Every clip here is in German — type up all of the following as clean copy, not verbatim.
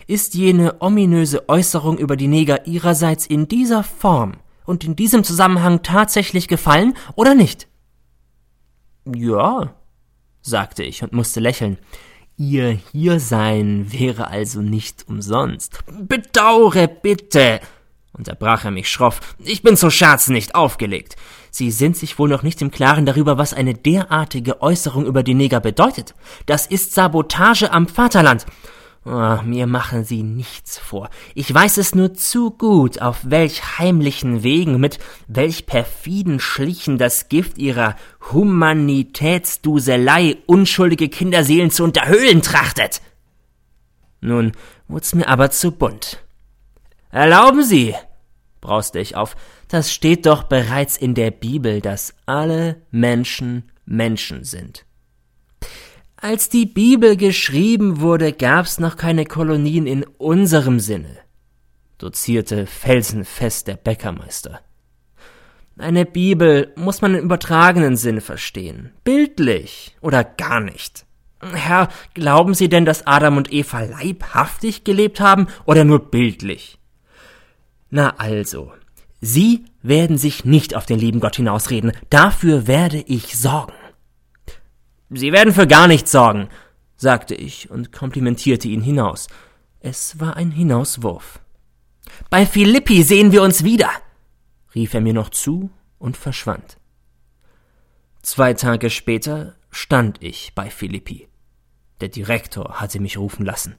Ist jene ominöse Äußerung über die Neger ihrerseits in dieser Form und in diesem Zusammenhang tatsächlich gefallen oder nicht?« »Ja«, sagte ich und musste lächeln. »Ihr Hiersein wäre also nicht umsonst.« »Bedaure bitte«, unterbrach er mich schroff, »ich bin zu Scherzen nicht aufgelegt. Sie sind sich wohl noch nicht im Klaren darüber, was eine derartige Äußerung über die Neger bedeutet. Das ist Sabotage am Vaterland. Oh, mir machen Sie nichts vor. Ich weiß es nur zu gut, auf welch heimlichen Wegen, mit welch perfiden Schlichen das Gift Ihrer Humanitätsduselei unschuldige Kinderseelen zu unterhöhlen trachtet.« Nun wurd's mir aber zu bunt. »Erlauben Sie«, brauste ich auf, »das steht doch bereits in der Bibel, dass alle Menschen Menschen sind.« »Als die Bibel geschrieben wurde, gab's noch keine Kolonien in unserem Sinne«, dozierte felsenfest der Bäckermeister. »Eine Bibel muss man im übertragenen Sinn verstehen, bildlich oder gar nicht. Herr, glauben Sie denn, dass Adam und Eva leibhaftig gelebt haben oder nur bildlich?« »Na also, Sie werden sich nicht auf den lieben Gott hinausreden, dafür werde ich sorgen.« »Sie werden für gar nichts sorgen«, sagte ich und komplimentierte ihn hinaus. Es war ein Hinauswurf. »Bei Philippi sehen wir uns wieder«, rief er mir noch zu und verschwand. 2 Tage später stand ich bei Philippi. Der Direktor hatte mich rufen lassen.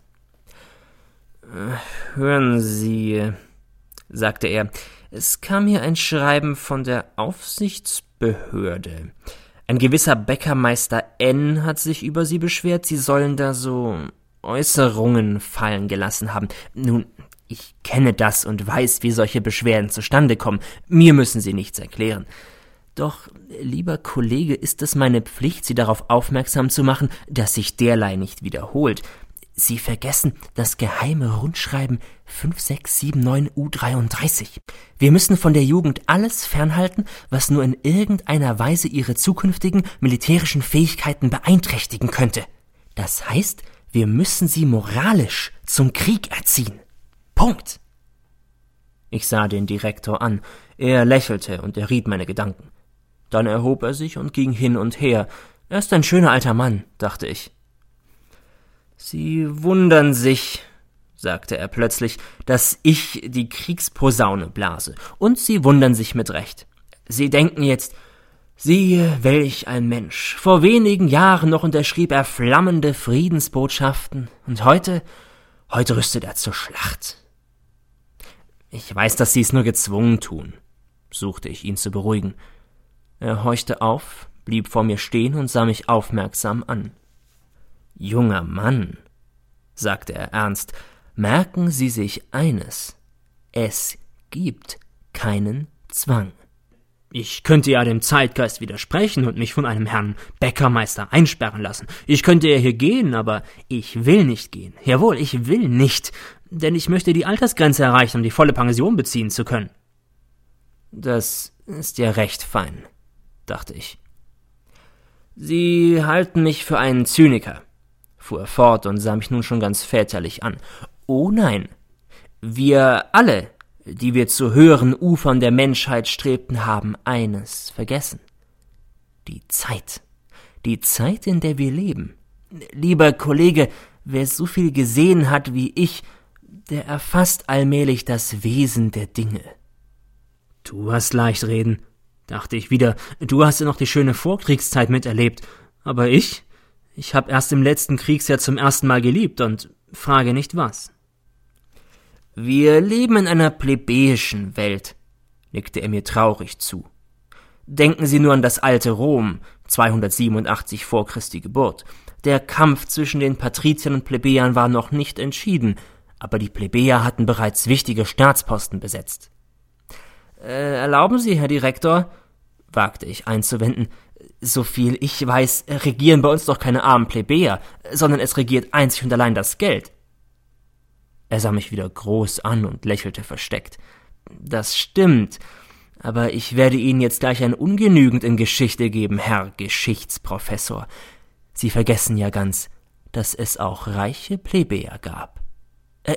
»Hören Sie«, sagte er, »es kam hier ein Schreiben von der Aufsichtsbehörde. Ein gewisser Bäckermeister N. hat sich über Sie beschwert, Sie sollen da so Äußerungen fallen gelassen haben. Nun, ich kenne das und weiß, wie solche Beschwerden zustande kommen. Mir müssen Sie nichts erklären. Doch, lieber Kollege, ist es meine Pflicht, Sie darauf aufmerksam zu machen, dass sich derlei nicht wiederholt. Sie vergessen das geheime Rundschreiben 5679U33. Wir müssen von der Jugend alles fernhalten, was nur in irgendeiner Weise ihre zukünftigen militärischen Fähigkeiten beeinträchtigen könnte. Das heißt, wir müssen sie moralisch zum Krieg erziehen. Punkt. Ich sah den Direktor an. Er lächelte und erriet meine Gedanken. Dann erhob er sich und ging hin und her. Er ist ein schöner alter Mann, dachte ich. »Sie wundern sich«, sagte er plötzlich, »dass ich die Kriegsposaune blase. Und Sie wundern sich mit Recht. Sie denken jetzt, siehe, welch ein Mensch. Vor wenigen Jahren noch unterschrieb er flammende Friedensbotschaften. Und heute rüstet er zur Schlacht.« »Ich weiß, dass Sie es nur gezwungen tun«, suchte ich ihn zu beruhigen. Er horchte auf, blieb vor mir stehen und sah mich aufmerksam an. »Junger Mann«, sagte er ernst, »merken Sie sich eines: Es gibt keinen Zwang. Ich könnte ja dem Zeitgeist widersprechen und mich von einem Herrn Bäckermeister einsperren lassen. Ich könnte ja hier gehen, aber ich will nicht gehen. Jawohl, ich will nicht, denn ich möchte die Altersgrenze erreichen, um die volle Pension beziehen zu können.« »Das ist ja recht fein«, dachte ich. »Sie halten mich für einen Zyniker«, fuhr er fort und sah mich nun schon ganz väterlich an. »Oh nein, wir alle, die wir zu höheren Ufern der Menschheit strebten, haben eines vergessen: die Zeit, in der wir leben. Lieber Kollege, wer so viel gesehen hat wie ich, der erfasst allmählich das Wesen der Dinge.« »Du hast leicht reden«, dachte ich wieder, »du hast ja noch die schöne Vorkriegszeit miterlebt, aber ich habe erst im letzten Kriegsjahr zum ersten Mal geliebt und frage nicht was.« »Wir leben in einer plebejischen Welt«, nickte er mir traurig zu. »Denken Sie nur an das alte Rom, 287 vor Christi Geburt. Der Kampf zwischen den Patriziern und Plebejern war noch nicht entschieden, aber die Plebejer hatten bereits wichtige Staatsposten besetzt.« »Erlauben Sie, Herr Direktor«, wagte ich einzuwenden, »soviel ich weiß, regieren bei uns doch keine armen Plebejer, sondern es regiert einzig und allein das Geld.« Er sah mich wieder groß an und lächelte versteckt. »Das stimmt, aber ich werde Ihnen jetzt gleich ein Ungenügend in Geschichte geben, Herr Geschichtsprofessor. Sie vergessen ja ganz, dass es auch reiche Plebejer gab.«